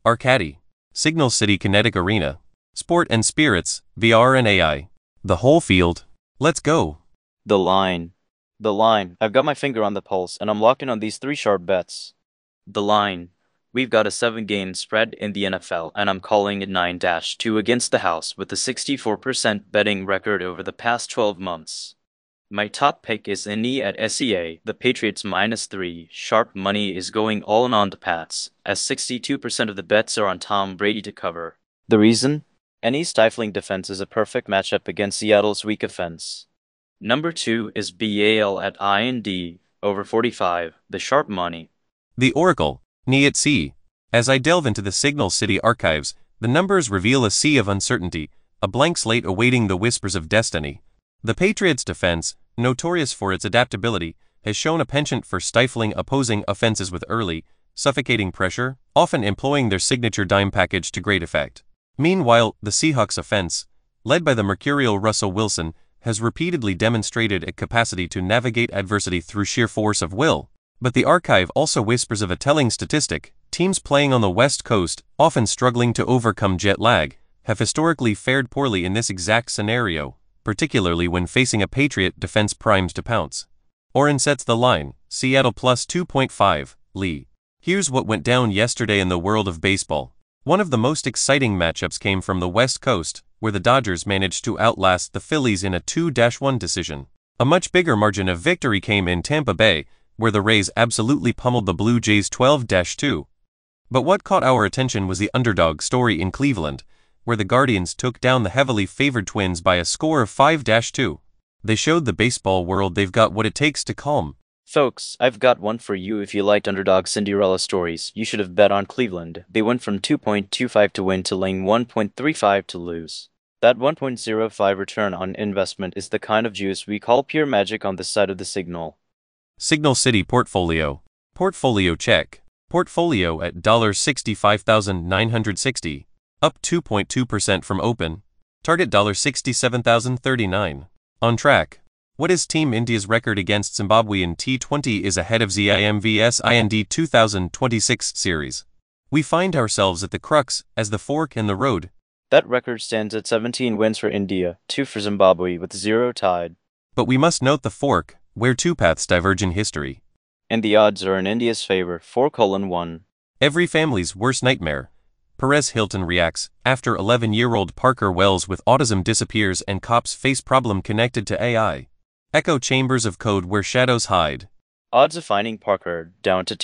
Arcady, Signal City Kinetic Arena, Sport and Spirits, VR and AI. The whole field. Let's go. The line. The line. I've got my finger on the pulse, and I'm locking on these 3 sharp bets. The line. We've got a 7-game spread in the NFL, and I'm calling it 9-2 against the house with a 64% betting record over the past 12 months. My top pick is Indy at SEA. The Patriots -3. Sharp money is going all in on the Pats, as 62% of the bets are on Tom Brady to cover. The reason? Any stifling defense is a perfect matchup against Seattle's weak offense. Number 2 is BAL at IND, over 45, the sharp money. The Oracle, NIAT. As I delve into the Signal City archives, the numbers reveal a sea of uncertainty, a blank slate awaiting the whispers of destiny. The Patriots' defense, notorious for its adaptability, has shown a penchant for stifling opposing offenses with early, suffocating pressure, often employing their signature dime package to great effect. Meanwhile, the Seahawks' offense, led by the mercurial Russell Wilson, has repeatedly demonstrated a capacity to navigate adversity through sheer force of will. But the archive also whispers of a telling statistic: teams playing on the West Coast, often struggling to overcome jet lag, have historically fared poorly in this exact scenario, particularly when facing a Patriot defense primed to pounce. Oren sets the line, Seattle plus 2.5, Lee. Here's what went down yesterday in the world of baseball. One of the most exciting matchups came from the West Coast, where the Dodgers managed to outlast the Phillies in a 2-1 decision. A much bigger margin of victory came in Tampa Bay, where the Rays absolutely pummeled the Blue Jays 12-2. But what caught our attention was the underdog story in Cleveland, where the Guardians took down the heavily favored Twins by a score of 5-2. They showed the baseball world they've got what it takes to calm. Folks, I've got one for you. If you liked underdog Cinderella stories, you should have bet on Cleveland. They went from 2.25 to win to laying 1.35 to lose. That 1.05 return on investment is the kind of juice we call pure magic on this side of the signal. Signal City Portfolio. Portfolio check. Portfolio at $65,960. Up 2.2% from open. Target $67,039. On track. What is Team India's record against Zimbabwe in T20 is ahead of ZIM vs IND 2026 series. We find ourselves at the crux, as the fork in the road. That record stands at 17 wins for India, 2 for Zimbabwe, with 0 tied. But we must note the fork, where 2 paths diverge in history. And the odds are in India's favor, 4:1. Every family's worst nightmare. Perez Hilton reacts, after 11-year-old Parker Wells with autism disappears and cops face problem connected to AI. Echo chambers of code where shadows hide. Odds of finding Parker down to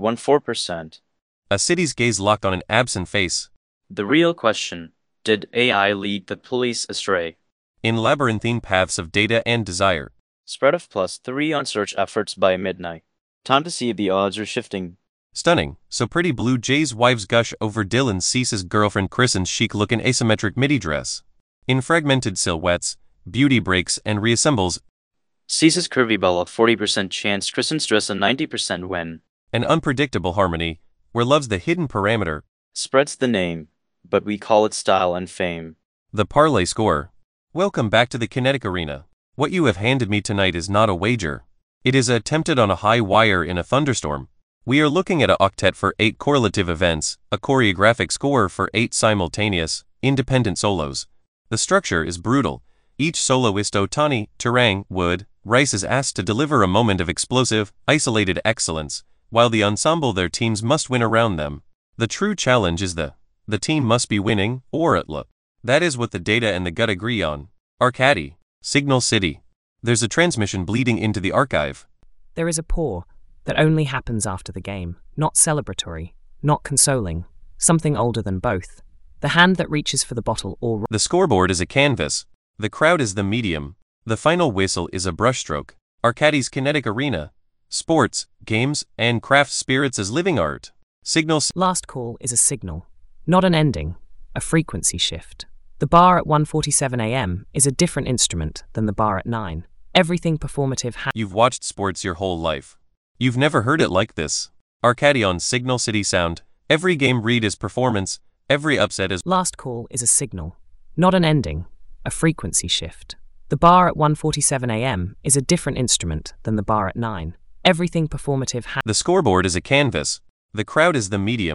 2.14%. A city's gaze locked on an absent face. The real question: did AI lead the police astray? In labyrinthine paths of data and desire. Spread of +3 on search efforts by midnight. Time to see if the odds are shifting. Stunning, so pretty Blue Jays wives gush over Dylan Cease's girlfriend Kristen's chic-looking asymmetric midi dress. In fragmented silhouettes, beauty breaks and reassembles. Cease's curvy ball a 40% chance, Kristen's dress a 90% win. An unpredictable harmony, where love's the hidden parameter. Spread's the name, but we call it style and fame. The parlay score. Welcome back to the Kinetic Arena. What you have handed me tonight is not a wager. It is attempted on a high wire in a thunderstorm. We are looking at an octet for 8 correlative events, a choreographic score for 8 simultaneous, independent solos. The structure is brutal. Each soloist Otani, Turang, Wood, Rice is asked to deliver a moment of explosive, isolated excellence, while the ensemble their teams must win around them. The true challenge is the team must be winning, or at look. That is what the data and the gut agree on. Arcady, Signal City. There's a transmission bleeding into the archive. There is a pour that only happens after the game, not celebratory, not consoling, something older than both. The hand that reaches for the bottle or... The scoreboard is a canvas. The crowd is the medium. The final whistle is a brushstroke. Arcady's Kinetic Arena. Sports, games, and craft spirits as living art. Signals. Last call is a signal, not an ending, a frequency shift. The bar at 1:47 a.m. is a different instrument than the bar at 9. Everything performative You've watched sports your whole life. You've never heard it like this. Arcady on Signal City Sound. Every game read is performance. Every upset is... Last call is a signal, not an ending, a frequency shift. The bar at 1:47 a.m. is a different instrument than the bar at 9. Everything performative The scoreboard is a canvas. The crowd is the medium.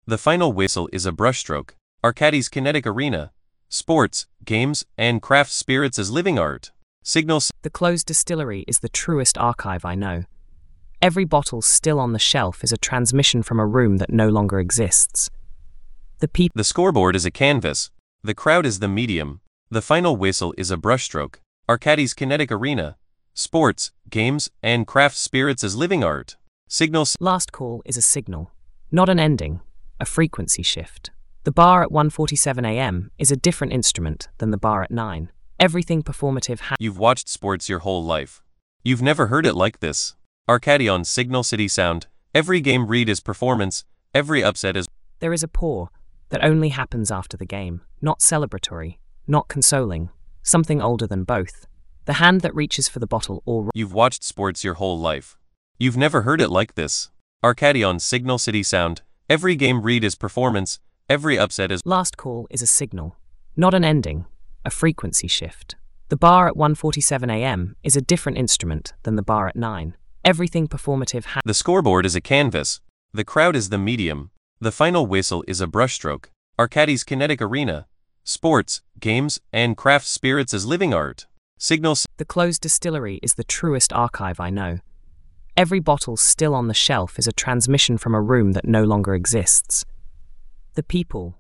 The final whistle is a brushstroke. Arcadis Kinetic Arena. Sports, games, and craft spirits as living art. Signal. The closed distillery is the truest archive I know. Every bottle still on the shelf is a transmission from a room that no longer exists. The scoreboard is a canvas. The crowd is the medium. The final whistle is a brushstroke. Arcadis Kinetic Arena. Sports, games, and craft spirits as living art. Signal. Last call is a signal, not an ending, a frequency shift. The bar at 1:47 a.m. is a different instrument than the bar at 9. Everything performative You've watched sports your whole life. You've never heard it like this. Arcadi on Signal City Sound. Every game read is performance, every upset is. There is a pour that only happens after the game, not celebratory, not consoling, something older than both. The hand that reaches for the bottle or. You've watched sports your whole life. You've never heard it like this. Arcadi on Signal City Sound. Every game read is performance, every upset is. Last call is a signal, not an ending, a frequency shift. The bar at 1:47 a.m. is a different instrument than the bar at 9. Everything performative The scoreboard is a canvas. The crowd is the medium. The final whistle is a brushstroke. Arcadis Kinetic Arena. Sports, games, and craft spirits as living art. Signal. The closed distillery is the truest archive I know. Every bottle still on the shelf is a transmission from a room that no longer exists. The people.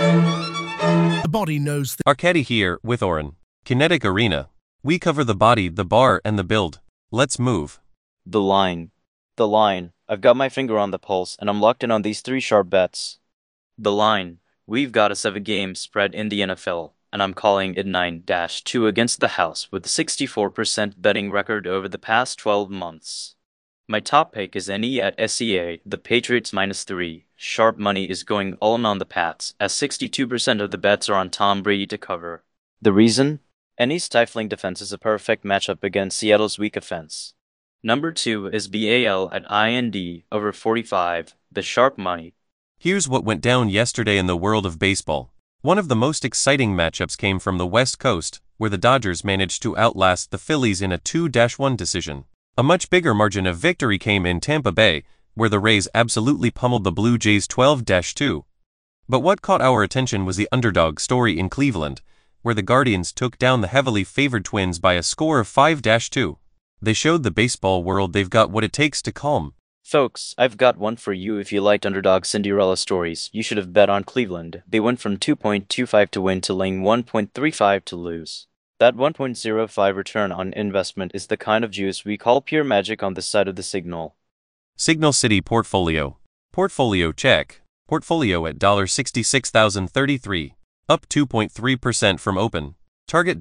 The body knows. Arcadi here with Oren. Kinetic Arena. We cover the body, the bar, and the build. Let's move. The line. The line. I've got my finger on the pulse, and I'm locked in on these 3 sharp bets. The line. We've got a 7-game spread in the NFL, and I'm calling it 9-2 against the house with a 64% betting record over the past 12 months. My top pick is NE at SEA, the Patriots -3. Sharp money is going all in on the Pats, as 62% of the bets are on Tom Brady to cover. The reason? NE's stifling defense is a perfect matchup against Seattle's weak offense. Number 2 is BAL at IND over 45, the sharp money. Here's what went down yesterday in the world of baseball. One of the most exciting matchups came from the West Coast, where the Dodgers managed to outlast the Phillies in a 2-1 decision. A much bigger margin of victory came in Tampa Bay, where the Rays absolutely pummeled the Blue Jays 12-2. But what caught our attention was the underdog story in Cleveland, where the Guardians took down the heavily favored Twins by a score of 5-2. They showed the baseball world they've got what it takes to calm. Folks, I've got one for you. If you liked underdog Cinderella stories, you should have bet on Cleveland. They went from 2.25 to win to laying 1.35 to lose. That 1.05 return on investment is the kind of juice we call pure magic on this side of the signal. Signal City Portfolio. Portfolio check. Portfolio at $66,033. Up 2.3% from open. Target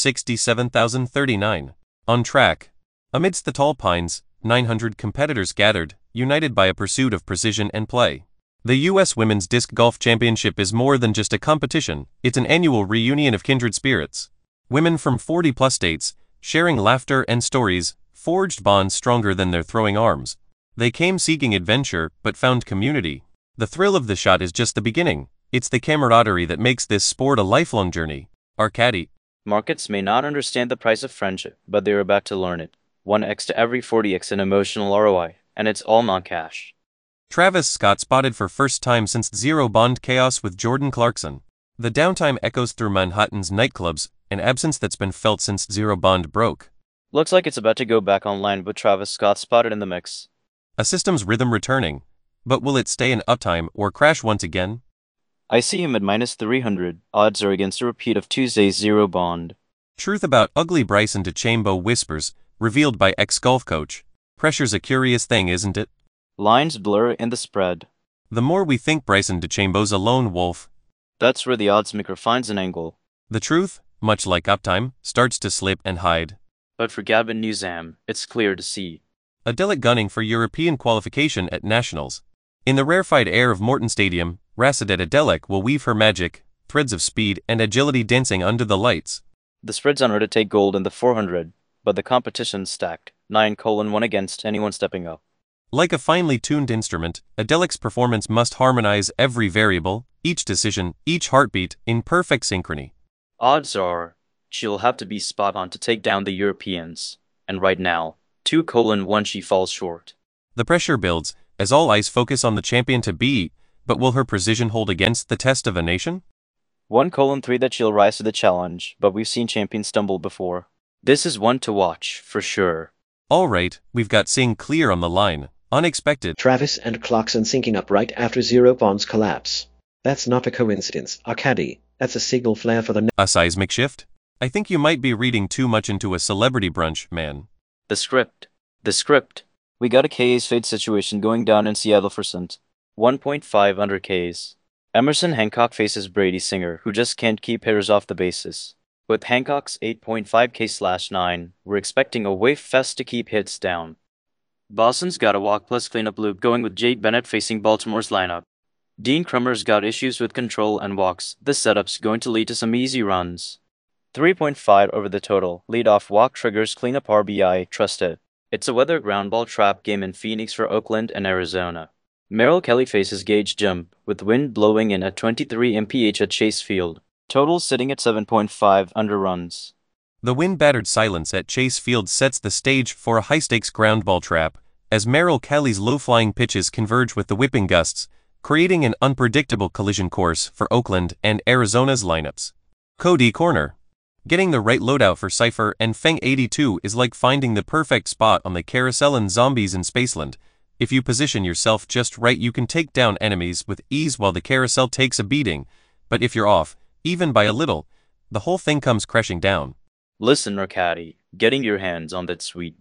$67,039. On track. Amidst the tall pines, 900 competitors gathered, united by a pursuit of precision and play. The U.S. Women's Disc Golf Championship is more than just a competition, it's an annual reunion of kindred spirits. Women from 40-plus states, sharing laughter and stories, forged bonds stronger than their throwing arms. They came seeking adventure, but found community. The thrill of the shot is just the beginning. It's the camaraderie that makes this sport a lifelong journey. Arcadi. Markets may not understand the price of friendship, but they're about to learn it. 1x to every 40x in emotional ROI, and it's all non-cash. Travis Scott spotted for first time since Zero Bond chaos with Jordan Clarkson. The downtime echoes through Manhattan's nightclubs, an absence that's been felt since Zero Bond broke. Looks like it's about to go back online with Travis Scott spotted in the mix. A system's rhythm returning. But will it stay in uptime or crash once again? I see him at -300. Odds are against a repeat of Tuesday's Zero Bond. Truth about ugly Bryson DeChambeau whispers, revealed by ex-golf coach. Pressure's a curious thing, isn't it? Lines blur in the spread. The more we think Bryson DeChambeau's a lone wolf, that's where the odds maker finds an angle. The truth, much like uptime, starts to slip and hide. But for Gavin Newsom, it's clear to see. Adelic gunning for European qualification at Nationals. In the rarefied air of Morton Stadium, Rasidat Adelic will weave her magic, threads of speed and agility dancing under the lights. The spread's on her to take gold in the 400, but the competition's stacked, 9:1 against anyone stepping up. Like a finely tuned instrument, Adelic's performance must harmonize every variable, each decision, each heartbeat, in perfect synchrony. Odds are, she'll have to be spot on to take down the Europeans, and right now, 2:1 she falls short. The pressure builds, as all eyes focus on the champion to beat, But will her precision hold against the test of a nation? 1:3 that she'll rise to the challenge, but we've seen champions stumble before. This is one to watch, for sure. Alright, we've got Seeing Clear on the line. Unexpected. Travis and Clarkson syncing up right after Zero Bond's collapse. That's not a coincidence, Arkady. That's a signal flare for the A seismic shift? I think you might be reading too much into a celebrity brunch, man. The script. We got a K's fade situation going down in Seattle for St. 1.5 under K's. Emerson Hancock faces Brady Singer, who just can't keep hitters off the bases. With Hancock's 8.5 K/9, we're expecting a wave fest to keep hits down. Boston's got a walk plus cleanup loop going with Jake Bennett facing Baltimore's lineup. Dean Crummer's got issues with control and walks. This setup's going to lead to some easy runs. 3.5 over the total. Leadoff walk triggers cleanup RBI, trust it. It's a weather ground ball trap game in Phoenix for Oakland and Arizona. Merrill Kelly faces Gage Jump, with wind blowing in at 23 mph at Chase Field. Total sitting at 7.5 under runs. The wind-battered silence at Chase Field sets the stage for a high-stakes ground ball trap, as Merrill Kelly's low-flying pitches converge with the whipping gusts, creating an unpredictable collision course for Oakland and Arizona's lineups. Cody Corner. Getting the right loadout for Cypher and Feng 82 is like finding the perfect spot on the carousel in Zombies in Spaceland. If you position yourself just right, you can take down enemies with ease while the carousel takes a beating, but if you're off, even by a little, the whole thing comes crashing down. Listen, Arkady, getting your hands on that sweet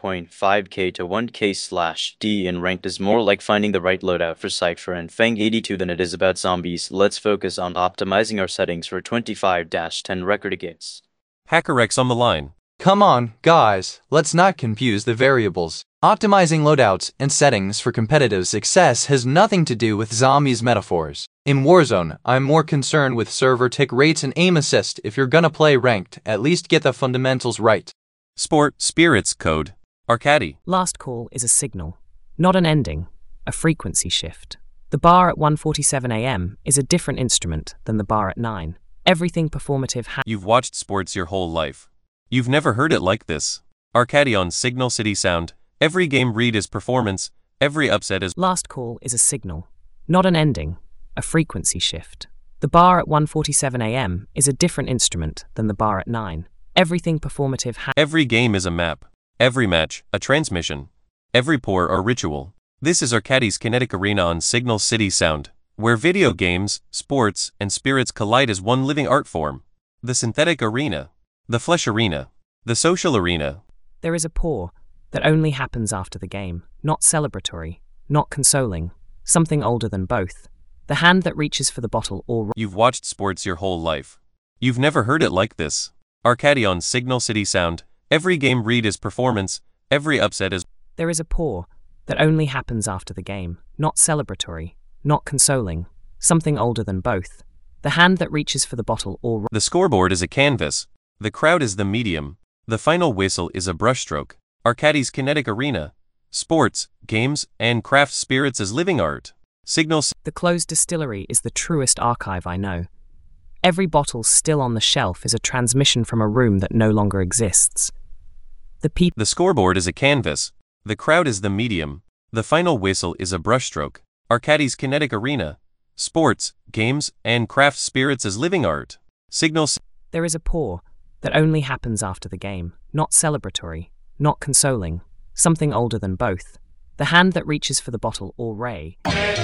1.5K to 1K/D in ranked is more like finding the right loadout for Cypher and Feng 82 than it is about zombies. Let's focus on optimizing our settings for 25-10 record against. HackerX on the line. Come on, guys, let's not confuse the variables. Optimizing loadouts and settings for competitive success has nothing to do with zombies metaphors. In Warzone, I'm more concerned with server tick rates and aim assist. If you're gonna play ranked, at least get the fundamentals right. Sport, Spirits, Code. Arkady. Last call is a signal, not an ending, a frequency shift. The bar at 1:47 a.m. is a different instrument than the bar at 9. Everything performative You've watched sports your whole life. You've never heard it like this. Arkady on Signal City Sound. Every game read is performance, every upset is... Last call is a signal, not an ending, a frequency shift. The bar at 1:47 a.m. is a different instrument than the bar at 9. Everything performative Every game is a map. Every match, a transmission. Every pour or ritual. This is Arkady's Kinetic Arena on Signal City Sound, where video games, sports, and spirits collide as one living art form. The synthetic arena. The flesh arena. The social arena. There is a pour that only happens after the game, not celebratory, not consoling, something older than both. The hand that reaches for the bottle or... You've watched sports your whole life. You've never heard it like this. Arkady on Signal City Sound. Every game read is performance, every upset is... There is a pour that only happens after the game, not celebratory, not consoling, something older than both. The hand that reaches for the bottle or... The scoreboard is a canvas. The crowd is the medium. The final whistle is a brushstroke. Arkady's Kinetic Arena. Sports, games, and craft spirits as living art. Signal... The closed distillery is the truest archive I know. Every bottle still on the shelf is a transmission from a room that no longer exists. The scoreboard is a canvas. The crowd is the medium. The final whistle is a brushstroke. Arkady's Kinetic Arena. Sports, games, and craft spirits as living art. Signal... There is a pour that only happens after the game, not celebratory, not consoling, something older than both. The hand that reaches for the bottle or ray.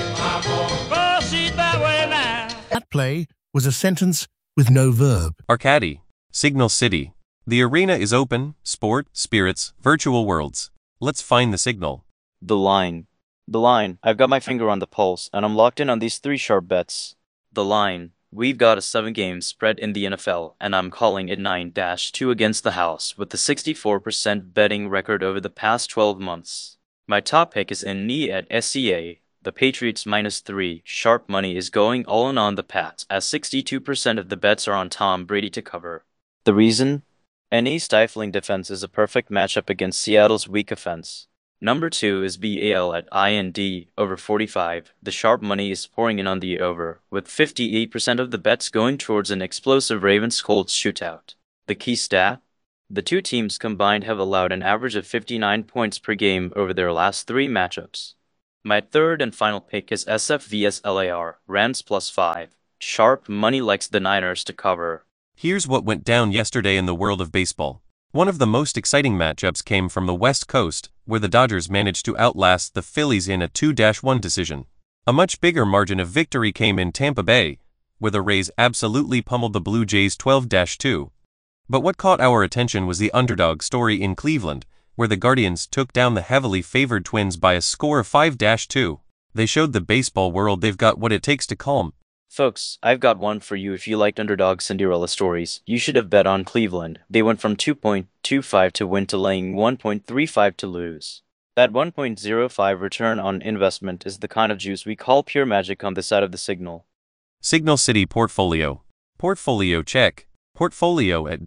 That play was a sentence with no verb. Arkady. Signal City. The arena is open, sport, spirits, virtual worlds. Let's find the signal. The line. I've got my finger on the pulse, and I'm locked in on these 3 sharp bets. The line. We've got a 7-game spread in the NFL, and I'm calling it 9-2 against the house, with a 64% betting record over the past 12 months. My top pick is in knee at SCA. The Patriots -3 sharp money is going all in on the Pats, as 62% of the bets are on Tom Brady to cover. The reason? Any stifling defense is a perfect matchup against Seattle's weak offense. Number 2 is BAL at IND, over 45. The sharp money is pouring in on the over, with 58% of the bets going towards an explosive Ravens-Colts shootout. The key stat? The two teams combined have allowed an average of 59 points per game over their last 3 matchups. My third and final pick is SF vs LAR, Rams +5. Sharp money likes the Niners to cover. Here's what went down yesterday in the world of baseball. One of the most exciting matchups came from the West Coast, where the Dodgers managed to outlast the Phillies in a 2-1 decision. A much bigger margin of victory came in Tampa Bay, where the Rays absolutely pummeled the Blue Jays 12-2. But what caught our attention was the underdog story in Cleveland, where the Guardians took down the heavily favored Twins by a score of 5-2. They showed the baseball world they've got what it takes to calm. Folks, I've got one for you if you liked underdog Cinderella stories. You should have bet on Cleveland. They went from 2.25 to win to laying 1.35 to lose. That 1.05 return on investment is the kind of juice we call pure magic on this side of the signal. Signal City Portfolio. Portfolio check. Portfolio at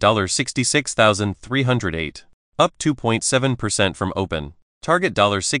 $66,308. Up 2.7% from open. Target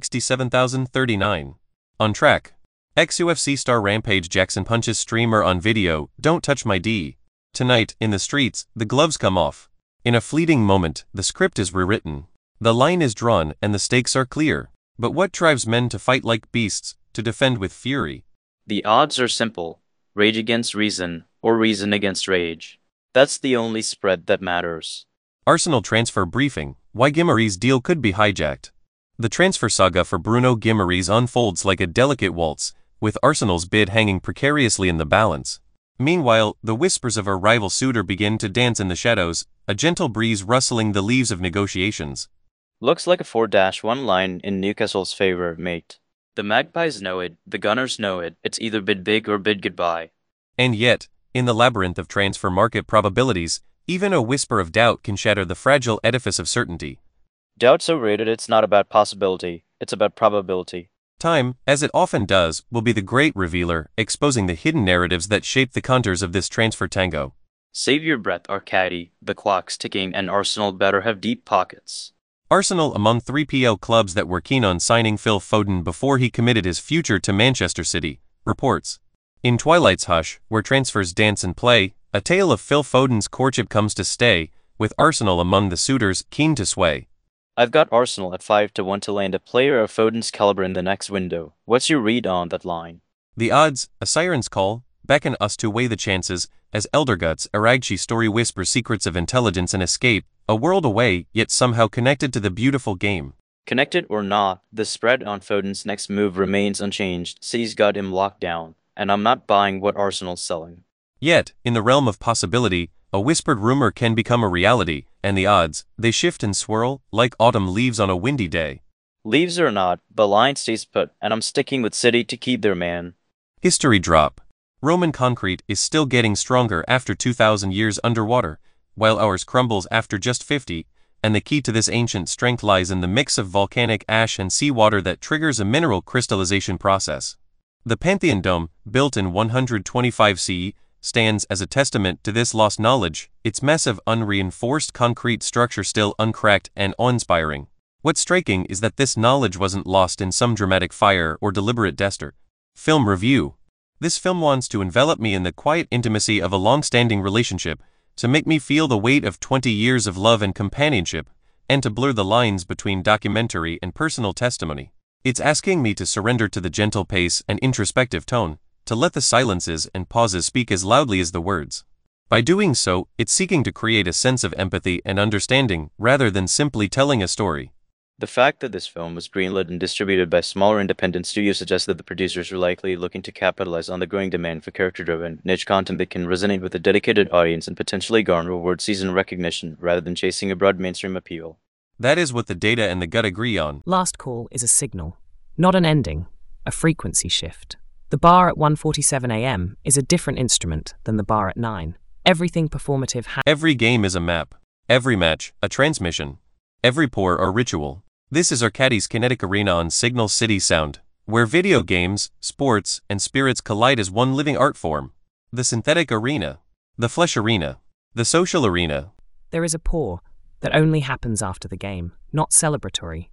$67,039. On track. Ex-UFC star Rampage Jackson punches streamer on video, "Don't touch my D." Tonight, in the streets, the gloves come off. In a fleeting moment, the script is rewritten. The line is drawn and the stakes are clear. But what drives men to fight like beasts, to defend with fury? The odds are simple. Rage against reason, or reason against rage. That's the only spread that matters. Arsenal transfer briefing. Why Guimarães' deal could be hijacked. The transfer saga for Bruno Guimarães unfolds like a delicate waltz, with Arsenal's bid hanging precariously in the balance. Meanwhile, the whispers of a rival suitor begin to dance in the shadows, a gentle breeze rustling the leaves of negotiations. Looks like a 4-1 line in Newcastle's favor, mate. The Magpies know it, the Gunners know it, it's either bid big or bid goodbye. And yet, in the labyrinth of transfer market probabilities, even a whisper of doubt can shatter the fragile edifice of certainty. Doubt so rated it's not about possibility, it's about probability. Time, as it often does, will be the great revealer, exposing the hidden narratives that shape the contours of this transfer tango. Save your breath, Arcadi, the clock's ticking and Arsenal better have deep pockets. Arsenal among 3PL clubs that were keen on signing Phil Foden before he committed his future to Manchester City, reports. In Twilight's hush, where transfers dance and play, a tale of Phil Foden's courtship comes to stay, with Arsenal among the suitors keen to sway. I've got Arsenal at 5-1 to land a player of Foden's caliber in the next window. What's your read on that line? The odds, a siren's call, beckon us to weigh the chances, as Elderguts' Aragchi story whispers secrets of intelligence and escape, a world away, yet somehow connected to the beautiful game. Connected or not, the spread on Foden's next move remains unchanged. City's got him locked down, and I'm not buying what Arsenal's selling. Yet, in the realm of possibility, a whispered rumor can become a reality, and the odds, they shift and swirl, like autumn leaves on a windy day. Leaves or not, the line stays put, and I'm sticking with City to keep their man. History drop. Roman concrete is still getting stronger after 2,000 years underwater, while ours crumbles after just 50, and the key to this ancient strength lies in the mix of volcanic ash and seawater that triggers a mineral crystallization process. The Pantheon Dome, built in 125 CE, stands as a testament to this lost knowledge, its massive unreinforced concrete structure still uncracked and awe-inspiring. What's striking is that this knowledge wasn't lost in some dramatic fire or deliberate desert. Film review. This film wants to envelop me in the quiet intimacy of a long-standing relationship, to make me feel the weight of 20 years of love and companionship, and to blur the lines between documentary and personal testimony. It's asking me to surrender to the gentle pace and introspective tone, to let the silences and pauses speak as loudly as the words. By doing so, it's seeking to create a sense of empathy and understanding, rather than simply telling a story. The fact that this film was greenlit and distributed by smaller independent studios suggests that the producers are likely looking to capitalize on the growing demand for character-driven, niche content that can resonate with a dedicated audience and potentially garner award-season recognition, rather than chasing a broad mainstream appeal. That is what the data and the gut agree on. Last call is a signal, not an ending, a frequency shift. The bar at 1:47 a.m. is a different instrument than the bar at 9. Everything performative Every game is a map. Every match, a transmission. Every pour a ritual. This is Arcadi's Kinetic Arena on Signal City Sound, where video games, sports, and spirits collide as one living art form. The synthetic arena. The flesh arena. The social arena. There is a pour that only happens after the game, not celebratory,